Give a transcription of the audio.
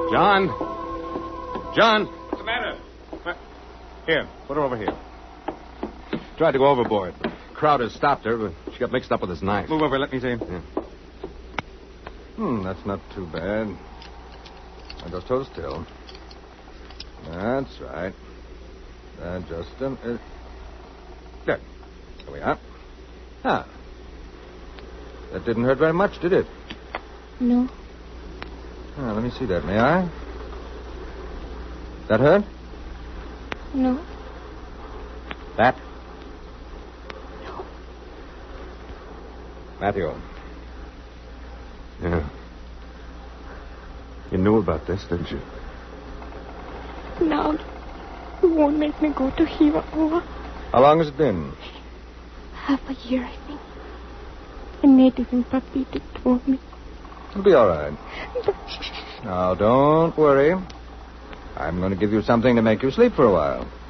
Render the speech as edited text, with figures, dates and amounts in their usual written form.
John? John? What's the matter? Here, put her over here. Tried to go overboard. Crowder stopped her, but she got mixed up with his knife. Move over, let me see. Yeah. That's not too bad. Now just hold still. That's right. Just there. There we are. Ah. That didn't hurt very much, did it? No. Let me see that, may I? That hurt? No. That? No. Matthew. Yeah. You knew about this, didn't you? Now, you won't make me go to Hiva over. How long has it been? Half a year, I think. A native in Papita told me. It'll be all right. Now, don't worry. I'm going to give you something to make you sleep for a while.